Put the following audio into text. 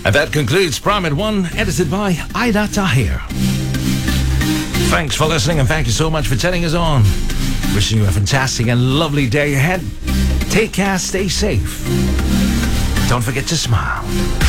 And that concludes Prime at 1, edited by Ida Tahir. Thanks for listening, and thank you so much for turning us on. Wishing you a fantastic and lovely day ahead. Take care, stay safe. Don't forget to smile.